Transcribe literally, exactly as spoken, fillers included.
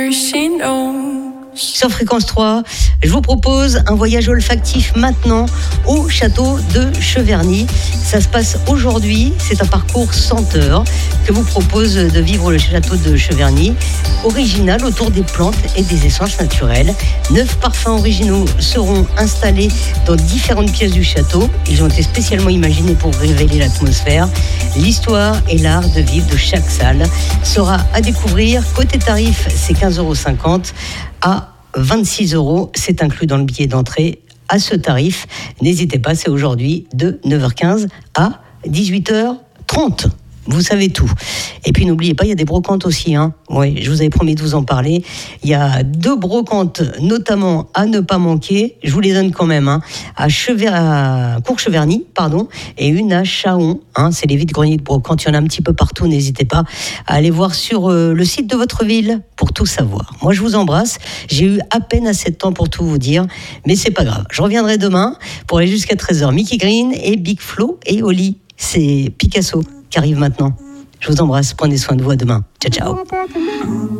Sur Fréquence trois, je vous propose un voyage olfactif maintenant au château de Cheverny. Ça se passe aujourd'hui, c'est un parcours senteur que vous propose de vivre le château de Cheverny, original autour des plantes et des essences naturelles. Neuf parfums originaux seront installés dans différentes pièces du château. Ils ont été spécialement imaginés pour révéler l'atmosphère. L'histoire et l'art de vivre de chaque salle sera à découvrir. Côté tarif, c'est quinze euros cinquante à vingt-six euros. C'est inclus dans le billet d'entrée à ce tarif. N'hésitez pas, c'est aujourd'hui de neuf heures quinze à dix-huit heures trente. Vous savez tout. Et puis n'oubliez pas, il y a des brocantes aussi. Hein. Oui, je vous avais promis de vous en parler. Il y a deux brocantes, notamment à ne pas manquer. Je vous les donne quand même. Hein. À, Chever... à Courcheverny, pardon, et une à Chahon. Hein. C'est les vides-greniers de brocante. Il y en a un petit peu partout. N'hésitez pas à aller voir sur euh, le site de votre ville pour tout savoir. Moi, je vous embrasse. J'ai eu à peine assez de temps pour tout vous dire, mais c'est pas grave. Je reviendrai demain pour aller jusqu'à treize heures. Mickey Green et Big Flo et Oli. C'est Picasso qui arrive maintenant. Je vous embrasse, prenez soin de vous, à demain. Ciao, ciao.